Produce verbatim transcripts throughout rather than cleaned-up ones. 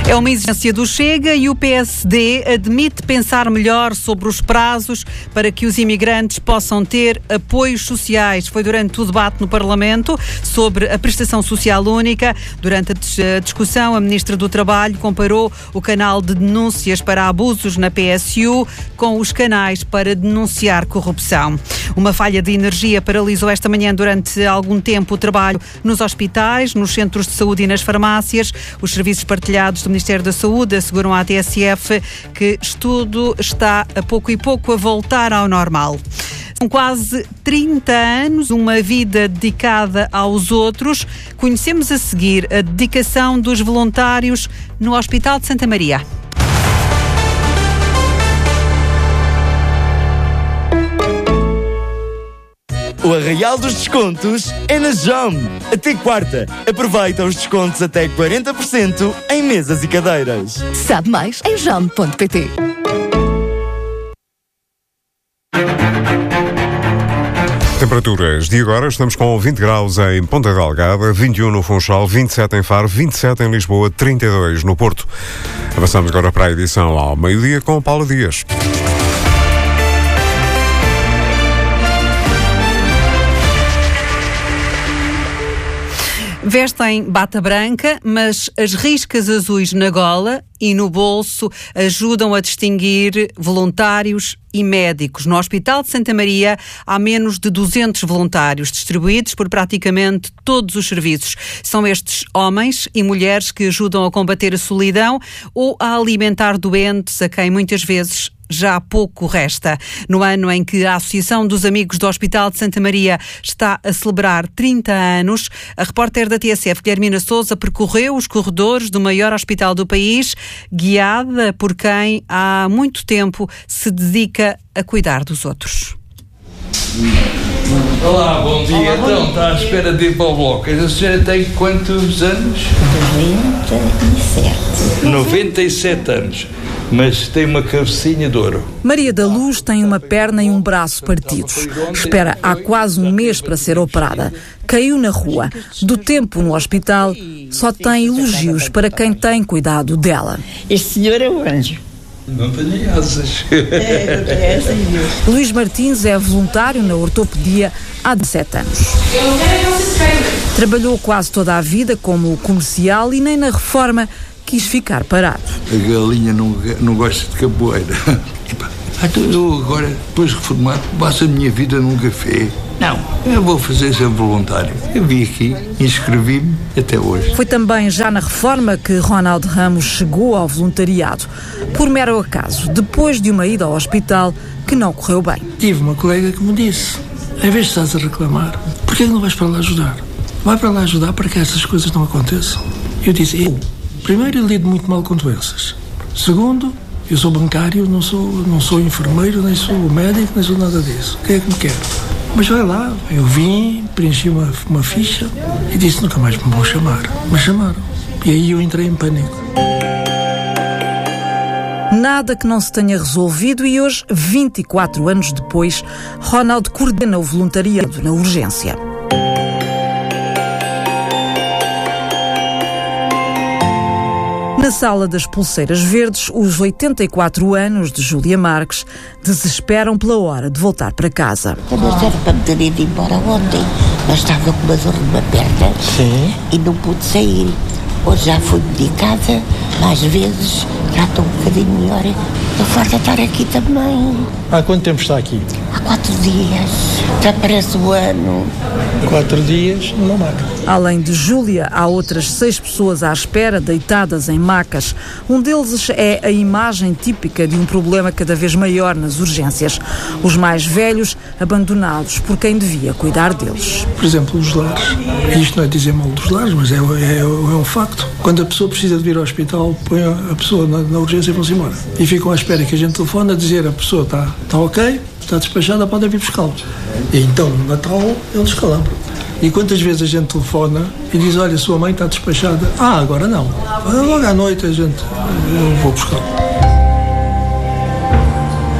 É uma exigência do Chega e o P S D admite pensar melhor sobre os prazos para que os imigrantes possam ter apoios sociais. Foi durante o debate no Parlamento sobre a prestação social única. Durante a discussão, a Ministra do Trabalho comparou o canal de denúncias para abusos na P S U com os canais para denunciar corrupção. Uma falha de energia paralisou esta manhã durante algum tempo o trabalho nos hospitais, nos centros de saúde e nas farmácias. Os serviços partilhados do Ministério da Saúde asseguram à T S F que tudo está a pouco e pouco a voltar ao normal. São quase trinta anos, uma vida dedicada aos outros. Conhecemos a seguir a dedicação dos voluntários no Hospital de Santa Maria. O Arraial dos Descontos é na Jom. Até quarta. Aproveita os descontos até quarenta por cento em mesas e cadeiras. Sabe mais em jom ponto pt. Temperaturas de agora, estamos com vinte graus em Ponta Delgada, vinte e um no Funchal, vinte e sete em Faro, vinte e sete em Lisboa, trinta e dois no Porto. Avançamos agora para a edição ao meio-dia com Paulo Dias. Vestem bata branca, mas as riscas azuis na gola e no bolso ajudam a distinguir voluntários e médicos. No Hospital de Santa Maria há menos de duzentos voluntários distribuídos por praticamente todos os serviços. São estes homens e mulheres que ajudam a combater a solidão ou a alimentar doentes a quem muitas vezes já pouco resta. No ano em que a Associação dos Amigos do Hospital de Santa Maria está a celebrar trinta anos, a repórter da T S F, Guilhermina Sousa, percorreu os corredores do maior hospital do país, guiada por quem há muito tempo se dedica a cuidar dos outros. Olá, bom dia. Olá, bom então, dia. Está à espera de ir para o bloco. A senhora tem quantos anos? noventa e sete. noventa e sete anos. Mas tem uma cabecinha de ouro. Maria da Luz tem uma perna e um braço partidos. Espera há quase um mês para ser operada. Caiu na rua. Do tempo no hospital, só tem elogios para quem tem cuidado dela. Este senhor é um anjo. Não tenho asas. É, não tenho asas. Luís Martins é voluntário na ortopedia há dezessete anos. Trabalhou quase toda a vida como comercial e nem na reforma quis ficar parado. A galinha não, não gosta de capoeira. Então eu agora, depois de reformado, passo a minha vida num café. Não, eu vou fazer ser voluntário. Eu vim aqui, inscrevi-me até hoje. Foi também já na reforma que Ronaldo Ramos chegou ao voluntariado. Por mero acaso, depois de uma ida ao hospital que não correu bem. Tive uma colega que me disse, em vez de estás a reclamar, porquê que não vais para lá ajudar? Vai para lá ajudar para que essas coisas não aconteçam. Eu disse, eu, primeiro eu lido muito mal com doenças. Segundo, eu sou bancário, não sou, não sou enfermeiro, nem sou médico, nem sou nada disso. O que é que me quer? Mas vai lá, eu vim, preenchi uma, uma ficha e disse, nunca mais me vou chamar. Mas chamaram. E aí eu entrei em pânico. Nada que não se tenha resolvido e hoje, vinte e quatro anos depois, Ronaldo coordena o voluntariado na urgência. Na sala das pulseiras verdes, os oitenta e quatro anos de Júlia Marques desesperam pela hora de voltar para casa. Mas era para me ter ido embora ontem, mas estava com uma dor numa perna. Sim. E não pude sair. Hoje já fui medicada, mais vezes, já estou um bocadinho melhor. Estou farta de estar aqui também. Há quanto tempo está aqui? Há quatro dias. Já parece o ano. Quatro dias numa maca. Além de Júlia, há outras seis pessoas à espera, deitadas em macas. Um deles é a imagem típica de um problema cada vez maior nas urgências. Os mais velhos, abandonados por quem devia cuidar deles. Por exemplo, os lares. Isto não é dizer mal dos lares, mas é, é, é um facto. Quando a pessoa precisa de vir ao hospital, põe a pessoa na, na urgência e vão-se embora. E ficam à espera que a gente telefone a dizer a pessoa está tá ok, está despachada, podem vir buscá-lo. E então, no Natal, eles calambram. E quantas vezes a gente telefona e diz, olha, sua mãe está despachada. Ah, agora não. Logo à noite a gente, eu vou buscá-lo.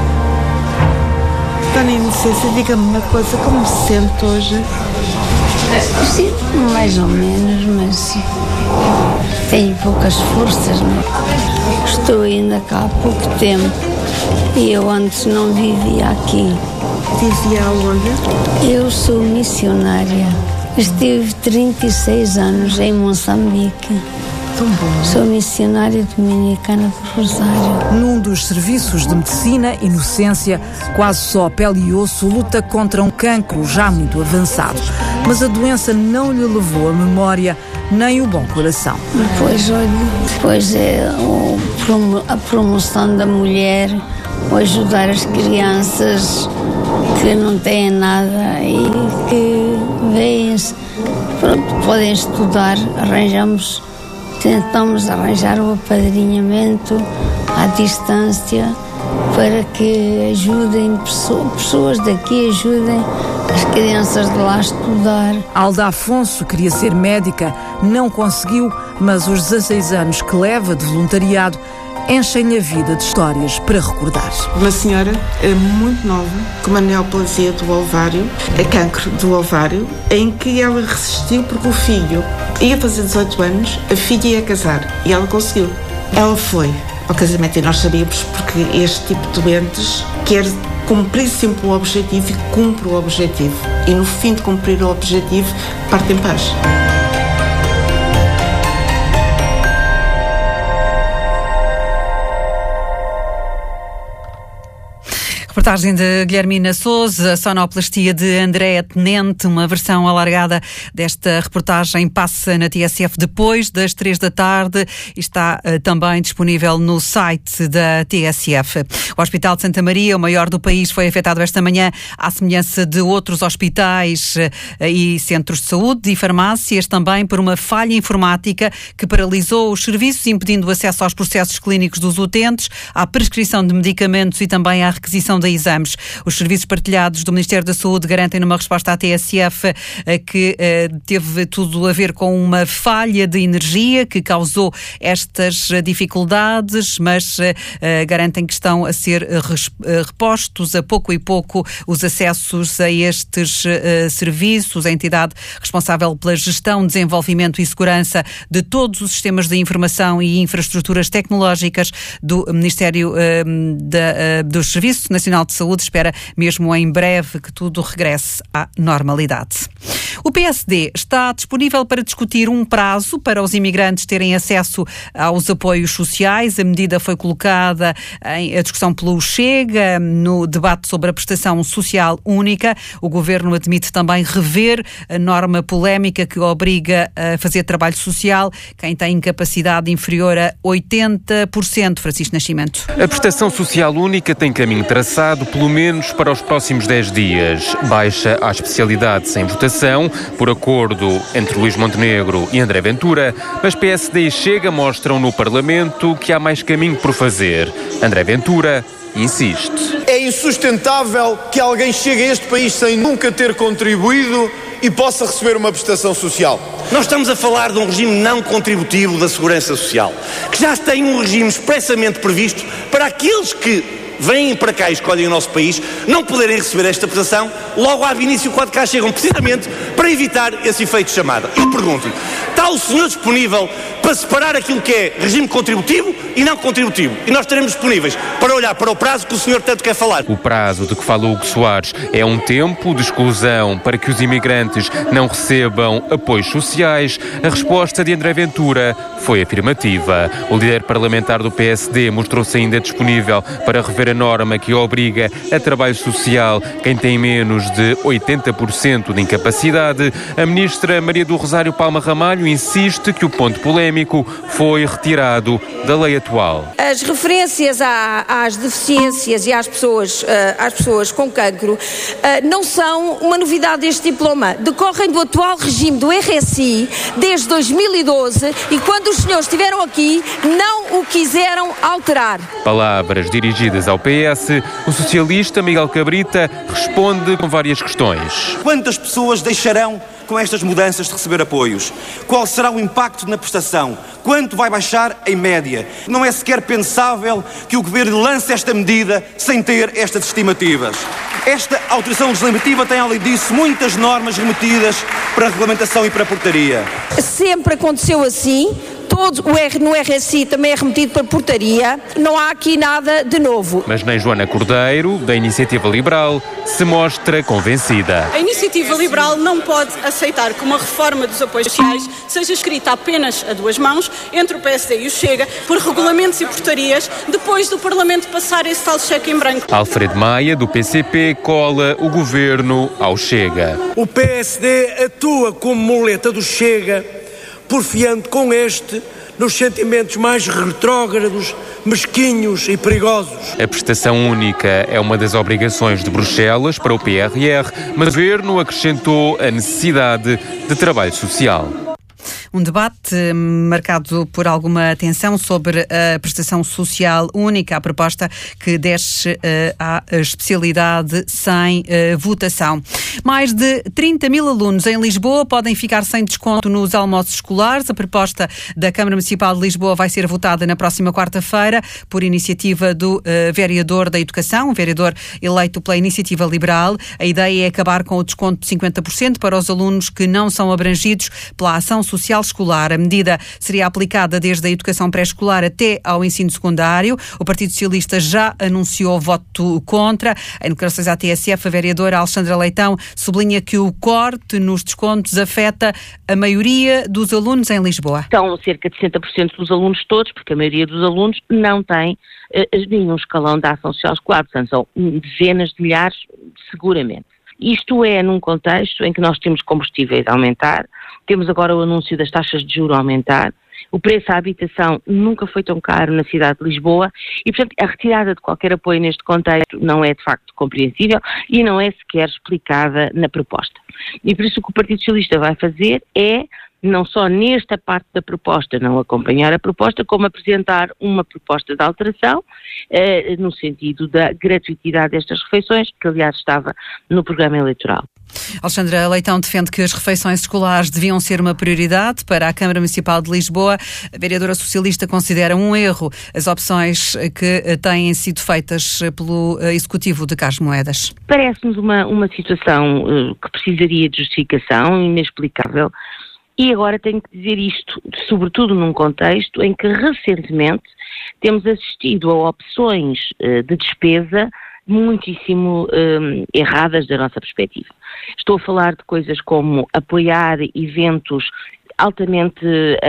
Dona Inocência, diga-me uma coisa, como se sente hoje Sinto mais ou menos, mas tenho poucas forças. Não? Estou ainda cá há pouco tempo e eu antes não vivia aqui. Vivia onde? Eu sou missionária. Estive trinta e seis anos em Moçambique. Tão bom. Sou missionária dominicana do Rosário. Num dos serviços de medicina, Inocência, quase só pele e osso, luta contra um cancro já muito avançado. Mas a doença não lhe levou a memória nem o bom coração. Pois, olha, pois é o, a promoção da mulher, o ajudar as crianças que não têm nada e que vêm, pronto, podem estudar, arranjamos. Tentamos arranjar o apadrinhamento à distância para que ajudem, pessoas daqui ajudem as crianças de lá a estudar. Alda Afonso queria ser médica, não conseguiu, mas os dezasseis anos que leva de voluntariado enchem-lhe a vida de histórias para recordar. Uma senhora muito nova, com uma neoplasia do ovário, a cancro do ovário, em que ela resistiu porque o filho ia fazer dezoito anos, a filha ia casar e ela conseguiu. Ela foi ao casamento e nós sabíamos porque este tipo de doentes quer cumprir sempre o objetivo e cumpre o objetivo. E no fim de cumprir o objetivo, parte em paz. Reportagem de Guilhermina Sousa, sonoplastia de Andréa Tenente, uma versão alargada desta reportagem passa na T S F depois das três da tarde e está uh, também disponível no site da T S F. O Hospital de Santa Maria, o maior do país, foi afetado esta manhã à semelhança de outros hospitais uh, e centros de saúde e farmácias, também por uma falha informática que paralisou os serviços, impedindo o acesso aos processos clínicos dos utentes, à prescrição de medicamentos e também à requisição de exames. Os serviços partilhados do Ministério da Saúde garantem numa resposta à T S F que uh, teve tudo a ver com uma falha de energia que causou estas dificuldades, mas uh, garantem que estão a ser repostos a pouco e pouco os acessos a estes uh, serviços. A entidade responsável pela gestão, desenvolvimento e segurança de todos os sistemas de informação e infraestruturas tecnológicas do Ministério uh, da, uh, dos Serviços Nacional de Saúde espera mesmo em breve que tudo regresse à normalidade. O P S D está disponível para discutir um prazo para os imigrantes terem acesso aos apoios sociais. A medida foi colocada em discussão pelo Chega no debate sobre a prestação social única. O Governo admite também rever a norma polémica que obriga a fazer trabalho social quem tem incapacidade inferior a oitenta por cento. Francisco Nascimento. A prestação social única tem caminho traçado pelo menos para os próximos dez dias. Baixa à especialidade sem votação, por acordo entre Luís Montenegro e André Ventura, mas P S D e Chega mostram no Parlamento que há mais caminho por fazer. André Ventura insiste. É insustentável que alguém chegue a este país sem nunca ter contribuído e possa receber uma prestação social. Nós estamos a falar de um regime não contributivo da Segurança Social, que já tem um regime expressamente previsto para aqueles que vêm para cá e escolhem o nosso país, não poderem receber esta prestação logo ao início quando cá chegam, precisamente para evitar esse efeito de chamada. Eu pergunto-lhe, está o senhor disponível para separar aquilo que é regime contributivo e não contributivo? E nós estaremos disponíveis para olhar para o prazo que o senhor tanto quer falar. O prazo de que fala Hugo Soares é um tempo de exclusão para que os imigrantes não recebam apoios sociais. A resposta de André Ventura foi afirmativa. O líder parlamentar do P S D mostrou-se ainda disponível para rever a norma que obriga a trabalho social quem tem menos de oitenta por cento de incapacidade. A ministra Maria do Rosário Palma Ramalho insiste que o ponto polémico foi retirado da lei atual. As referências à, às deficiências e às pessoas, uh, às pessoas com cancro uh, não são uma novidade deste diploma. Decorrem do atual regime do R S I desde dois mil e doze e quando os senhores estiveram aqui não o quiseram alterar. Palavras dirigidas ao P S, o socialista Miguel Cabrita responde com várias questões. Quantas pessoas deixarão com estas mudanças de receber apoios? Qual será o impacto na prestação? Quanto vai baixar em média? Não é sequer pensável que o Governo lance esta medida sem ter estas estimativas. Esta alteração legislativa tem, além disso, muitas normas remetidas para a regulamentação e para a portaria. Sempre aconteceu assim. Todo o R, no R S I também é remetido para portaria, não há aqui nada de novo. Mas nem Joana Cordeiro, da Iniciativa Liberal, se mostra convencida. A Iniciativa Liberal não pode aceitar que uma reforma dos apoios sociais seja escrita apenas a duas mãos, entre o P S D e o Chega, por regulamentos e portarias, depois do Parlamento passar esse tal cheque em branco. Alfredo Maia, do P C P, cola o governo ao Chega. O P S D atua como muleta do Chega, porfiando com este nos sentimentos mais retrógrados, mesquinhos e perigosos. A prestação única é uma das obrigações de Bruxelas para o P R R, mas o governo acrescentou a necessidade de trabalho social. Um debate marcado por alguma atenção sobre a prestação social única, a proposta que desce uh, à especialidade sem uh, votação. Mais de trinta mil alunos em Lisboa podem ficar sem desconto nos almoços escolares. A proposta da Câmara Municipal de Lisboa vai ser votada na próxima quarta-feira por iniciativa do uh, vereador da Educação, um vereador eleito pela Iniciativa Liberal. A ideia é acabar com o desconto de cinquenta por cento para os alunos que não são abrangidos pela ação social escolar. A medida seria aplicada desde a educação pré-escolar até ao ensino secundário. O Partido Socialista já anunciou voto contra. Em declarações à T S F, a vereadora Alexandra Leitão sublinha que o corte nos descontos afeta a maioria dos alunos em Lisboa. São cerca de sessenta por cento dos alunos todos, porque a maioria dos alunos não tem uh, nenhum escalão da ação social escolar, portanto são dezenas de milhares seguramente. Isto é num contexto em que nós temos combustíveis a aumentar, temos agora o anúncio das taxas de juros a aumentar, o preço à habitação nunca foi tão caro na cidade de Lisboa e, portanto, a retirada de qualquer apoio neste contexto não é de facto compreensível e não é sequer explicada na proposta. E por isso o que o Partido Socialista vai fazer é, não só nesta parte da proposta, não acompanhar a proposta, como apresentar uma proposta de alteração, eh, no sentido da gratuitidade destas refeições, que aliás estava no programa eleitoral. Alexandra Leitão defende que as refeições escolares deviam ser uma prioridade para a Câmara Municipal de Lisboa. A vereadora socialista considera um erro as opções que têm sido feitas pelo Executivo de Carlos Moedas. Parece-nos uma, uma situação uh, que precisaria de justificação, inexplicável. E agora tenho que dizer isto, sobretudo num contexto em que recentemente temos assistido a opções uh, de despesa muitíssimo um, erradas da nossa perspectiva. Estou a falar de coisas como apoiar eventos altamente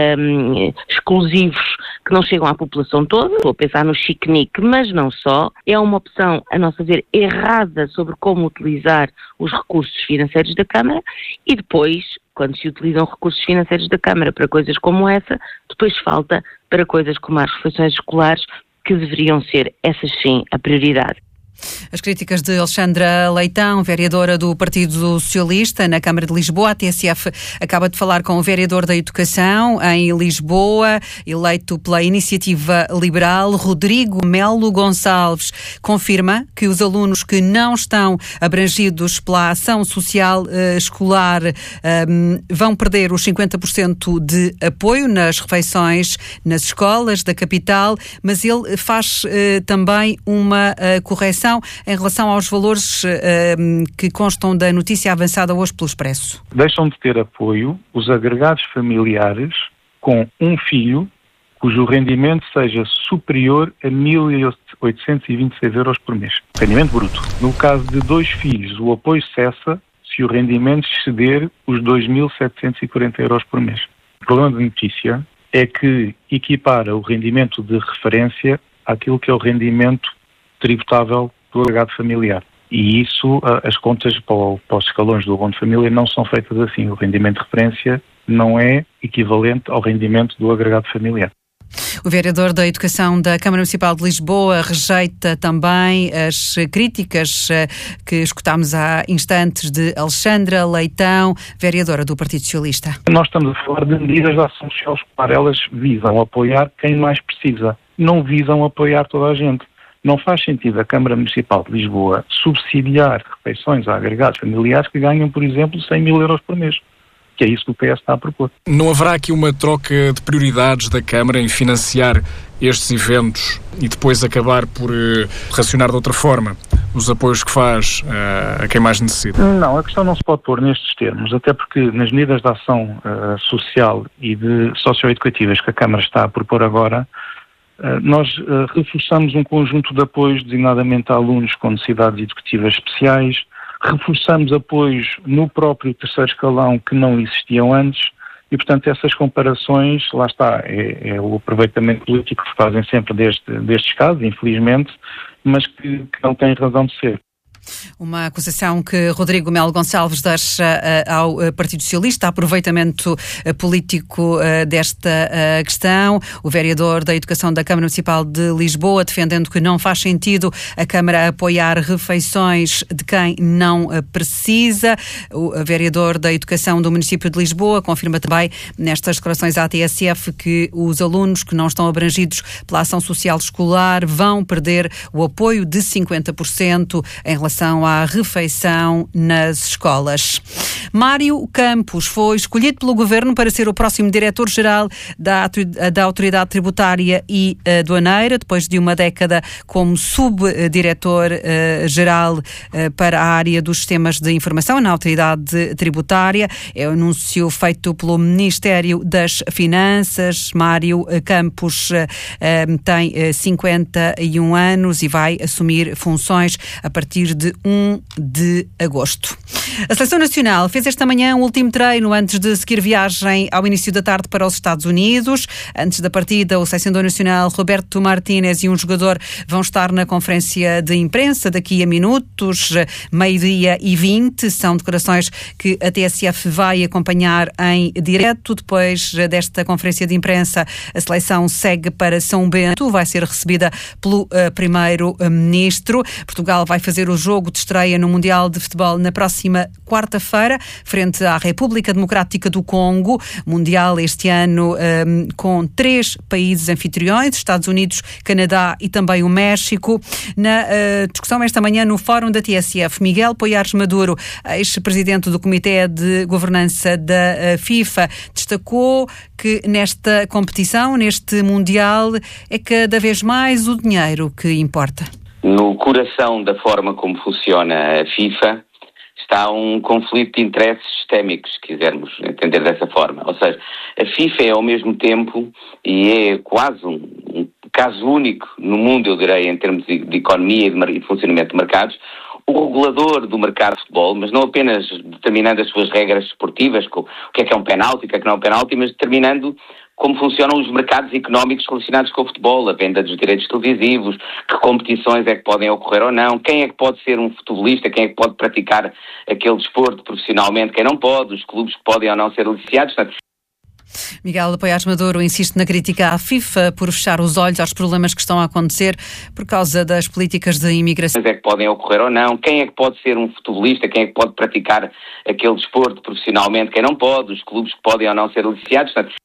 um, exclusivos que não chegam à população toda. Estou a pensar no chiquenique, mas não só. É uma opção, a nosso ver, errada sobre como utilizar os recursos financeiros da Câmara e depois, quando se utilizam recursos financeiros da Câmara para coisas como essa, depois falta para coisas como as refeições escolares, que deveriam ser, essas sim, a prioridade. As críticas de Alexandra Leitão, vereadora do Partido Socialista na Câmara de Lisboa. A T S F acaba de falar com o vereador da Educação em Lisboa, eleito pela Iniciativa Liberal, Rodrigo Melo Gonçalves. Confirma que os alunos que não estão abrangidos pela ação social uh, escolar um, vão perder os cinquenta por cento de apoio nas refeições nas escolas da capital, mas ele faz uh, também uma uh, correção em relação aos valores uh, que constam da notícia avançada hoje pelo Expresso. Deixam de ter apoio os agregados familiares com um filho cujo rendimento seja superior a mil oitocentos e vinte e seis euros por mês. Rendimento bruto. No caso de dois filhos, o apoio cessa se o rendimento exceder os dois mil setecentos e quarenta euros por mês. O problema da notícia é que equipara o rendimento de referência àquilo que é o rendimento tributável do agregado familiar. E isso, as contas para os escalões do abono de família não são feitas assim. O rendimento de referência não é equivalente ao rendimento do agregado familiar. O vereador da Educação da Câmara Municipal de Lisboa rejeita também as críticas que escutámos há instantes de Alexandra Leitão, vereadora do Partido Socialista. Nós estamos a falar de medidas de ação social escolar. Elas visam apoiar quem mais precisa, não visam apoiar toda a gente. Não faz sentido a Câmara Municipal de Lisboa subsidiar refeições a agregados familiares que ganham, por exemplo, cem mil euros por mês. Que é isso que o P S está a propor. Não haverá aqui uma troca de prioridades da Câmara em financiar estes eventos e depois acabar por uh, racionar de outra forma os apoios que faz uh, a quem mais necessita? Não, a questão não se pode pôr nestes termos, até porque nas medidas de ação uh, social e de socioeducativas que a Câmara está a propor agora, uh, nós uh, reforçamos um conjunto de apoios designadamente a alunos com necessidades educativas especiais, reforçamos apoios no próprio terceiro escalão que não existiam antes e, portanto, essas comparações, lá está, é, é o aproveitamento político que fazem sempre deste, destes casos, infelizmente, mas que, que não têm razão de ser. Uma acusação que Rodrigo Melo Gonçalves deixa uh, ao uh, Partido Socialista, aproveitamento uh, político uh, desta uh, questão. O vereador da Educação da Câmara Municipal de Lisboa defendendo que não faz sentido a Câmara apoiar refeições de quem não uh, precisa. O vereador da Educação do município de Lisboa confirma também nestas declarações à T S F que os alunos que não estão abrangidos pela ação social escolar vão perder o apoio de cinquenta por cento em relação à refeição nas escolas. Mário Campos foi escolhido pelo Governo para ser o próximo diretor-geral da, da Autoridade Tributária e Aduaneira, depois de uma década como subdiretor-geral uh, para a área dos sistemas de informação na Autoridade Tributária. É o anúncio feito pelo Ministério das Finanças. Mário Campos uh, tem uh, cinquenta e um anos e vai assumir funções a partir de um de agosto. A Seleção Nacional fez esta manhã um último treino antes de seguir viagem ao início da tarde para os Estados Unidos. Antes da partida, o selecionador nacional Roberto Martínez e um jogador vão estar na conferência de imprensa daqui a minutos, meio-dia e vinte. São declarações que a T S F vai acompanhar em direto. Depois desta conferência de imprensa, a seleção segue para São Bento, vai ser recebida pelo uh, primeiro-ministro. Portugal vai fazer o jogo de estreia no Mundial de Futebol na próxima quarta-feira, frente à República Democrática do Congo. Mundial este ano um, com três países anfitriões, Estados Unidos, Canadá e também o México. Na uh, discussão esta manhã no Fórum da T S F, Miguel Poiares Maduro, ex-presidente do Comitê de Governança da uh, FIFA, destacou que nesta competição, neste Mundial, é cada vez mais o dinheiro que importa. No coração da forma como funciona a FIFA está um conflito de interesses sistémicos, se quisermos entender dessa forma. Ou seja, a FIFA é ao mesmo tempo, e é quase um, um caso único no mundo, eu direi, em termos de, de economia e de, de funcionamento de mercados, o regulador do mercado de futebol, mas não apenas determinando as suas regras esportivas, o que é que é um penalti, o que é que não é um penalti, mas determinando como funcionam os mercados económicos relacionados com o futebol, a venda dos direitos televisivos, que competições é que podem ocorrer ou não, quem é que pode ser um futebolista, quem é que pode praticar aquele desporto profissionalmente, quem não pode, os clubes que podem ou não ser licenciados. Portanto, Miguel Poiares Maduro insiste na crítica à FIFA por fechar os olhos aos problemas que estão a acontecer por causa das políticas de imigração. É que podem ocorrer ou não, quem é que pode ser um futebolista, quem é que pode praticar aquele desporto profissionalmente, quem não pode, os clubes que podem ou não ser licenciados. Portanto,